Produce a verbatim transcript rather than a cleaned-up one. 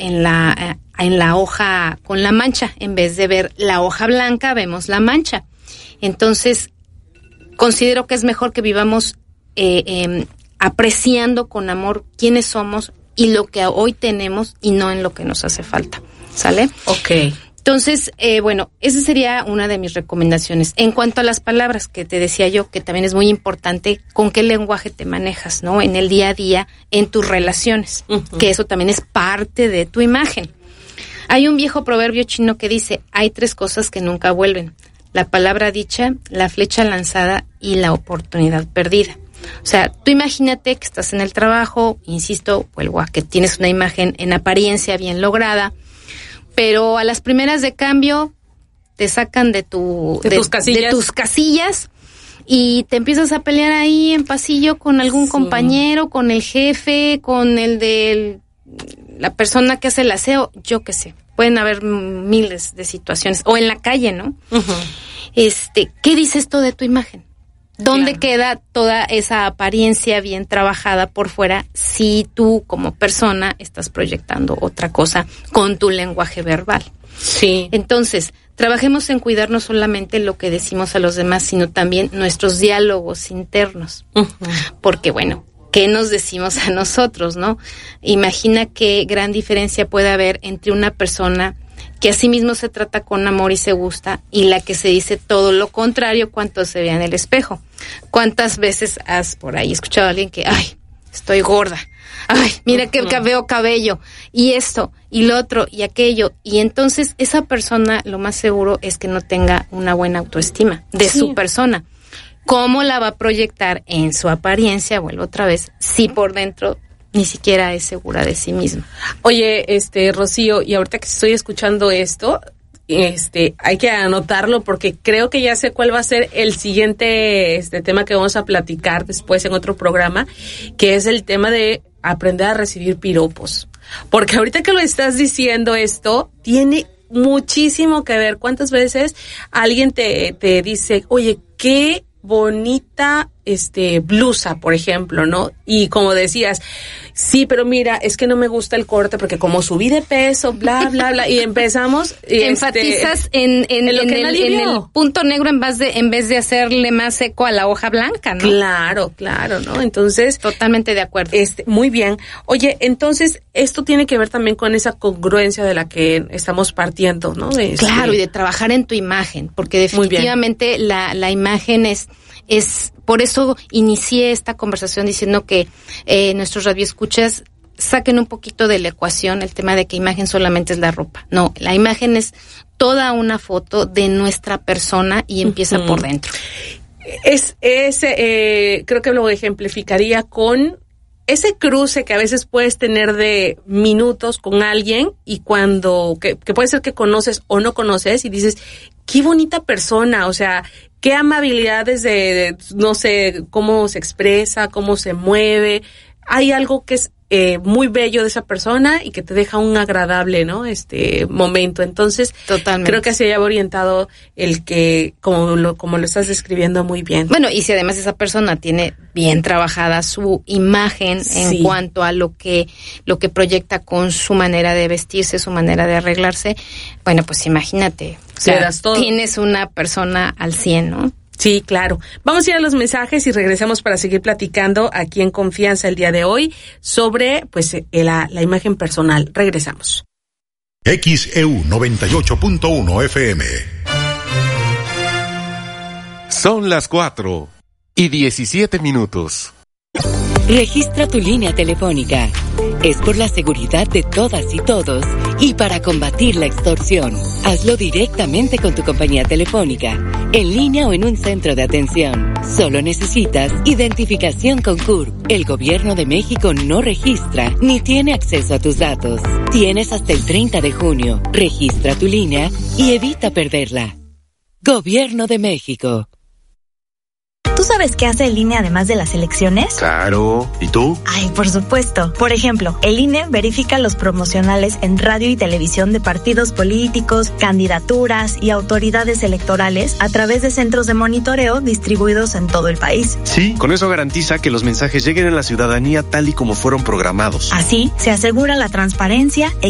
en la, en la hoja con la mancha. En vez de ver la hoja blanca, vemos la mancha. Entonces, considero que es mejor que vivamos eh, eh, apreciando con amor quiénes somos y lo que hoy tenemos y no en lo que nos hace falta. ¿Sale? Ok. Entonces, eh, bueno, esa sería una de mis recomendaciones. En cuanto a las palabras que te decía yo, que también es muy importante, con qué lenguaje te manejas, ¿no? En el día a día, en tus relaciones, uh-huh. que eso también es parte de tu imagen. Hay un viejo proverbio chino que dice, hay tres cosas que nunca vuelven: la palabra dicha, la flecha lanzada y la oportunidad perdida. O sea, tú imagínate que estás en el trabajo, insisto, vuelvo a que tienes una imagen en apariencia bien lograda, pero a las primeras de cambio te sacan de tu de, de tus casillas, de tus casillas y te empiezas a pelear ahí en pasillo con algún sí. compañero, con el jefe, con el de la persona que hace el aseo, yo qué sé. Pueden haber miles de situaciones, o en la calle, ¿no? Uh-huh. Este, ¿qué dice esto de tu imagen? ¿Dónde claro. queda toda esa apariencia bien trabajada por fuera si tú como persona estás proyectando otra cosa con tu lenguaje verbal? Sí. Entonces, trabajemos en cuidar no solamente lo que decimos a los demás, sino también nuestros diálogos internos. Uh-huh. Porque, bueno, ¿qué nos decimos a nosotros, no? Imagina qué gran diferencia puede haber entre una persona que a sí mismo se trata con amor y se gusta, y la que se dice todo lo contrario cuando se vea en el espejo. ¿Cuántas veces has por ahí escuchado a alguien que, ay, estoy gorda, ay, mira que veo cabello, y esto, y lo otro, y aquello, y entonces esa persona lo más seguro es que no tenga una buena autoestima de sí. su persona. ¿Cómo la va a proyectar en su apariencia, vuelvo otra vez, si por dentro ni siquiera es segura de sí misma? Oye, este, Rocío, y ahorita que estoy escuchando esto, este, hay que anotarlo porque creo que ya sé cuál va a ser el siguiente este tema que vamos a platicar después en otro programa, que es el tema de aprender a recibir piropos. Porque ahorita que lo estás diciendo esto, tiene muchísimo que ver. ¿Cuántas veces alguien te, te dice, oye, qué bonita este blusa, por ejemplo, ¿no? Y como decías, sí, pero mira, es que no me gusta el corte porque como subí de peso, bla, bla, bla, y empezamos... Y enfatizas este, en, en, en, lo en, que el, en el punto negro en vez de en vez de hacerle más eco a la hoja blanca, ¿no? Claro, claro, ¿no? Entonces... Totalmente de acuerdo. Este, muy bien. Oye, entonces, esto tiene que ver también con esa congruencia de la que estamos partiendo, ¿no? Este, claro, y de trabajar en tu imagen, porque definitivamente la, la imagen es... es por eso inicié esta conversación diciendo que eh, nuestros radioescuchas saquen un poquito de la ecuación el tema de que imagen solamente es la ropa. No, la imagen es toda una foto de nuestra persona y empieza uh-huh. por dentro. Es, es eh, creo que lo ejemplificaría con ese cruce que a veces puedes tener de minutos con alguien y cuando, que, que puede ser que conoces o no conoces y dices, qué bonita persona, o sea, qué amabilidades de, de, no sé, cómo se expresa, cómo se mueve. Hay algo que es eh, muy bello de esa persona y que te deja un agradable, ¿no? Este momento. Entonces, totalmente. Creo que se haya orientado el que, como lo, como lo estás describiendo muy bien. Bueno, y si además esa persona tiene bien trabajada su imagen sí. en cuanto a lo que, lo que proyecta con su manera de vestirse, su manera de arreglarse, bueno, pues imagínate. O sea, todo. Tienes una persona al cien, ¿no? Sí, claro. Vamos a ir a los mensajes y regresamos para seguir platicando aquí en Confianza el día de hoy sobre pues la, la imagen personal. Regresamos. X E U noventa y ocho punto uno F M. Son las cuatro y diecisiete minutos. Registra tu línea telefónica. Es por la seguridad de todas y todos y para combatir la extorsión. Hazlo directamente con tu compañía telefónica, en línea o en un centro de atención. Solo necesitas identificación con C U R P. El Gobierno de México no registra ni tiene acceso a tus datos. Tienes hasta el treinta de junio. Registra tu línea y evita perderla. Gobierno de México. ¿Tú sabes qué hace el I N E además de las elecciones? Claro. ¿Y tú? Ay, por supuesto. Por ejemplo, el I N E verifica los promocionales en radio y televisión de partidos políticos, candidaturas y autoridades electorales a través de centros de monitoreo distribuidos en todo el país. Sí, con eso garantiza que los mensajes lleguen a la ciudadanía tal y como fueron programados. Así, se asegura la transparencia,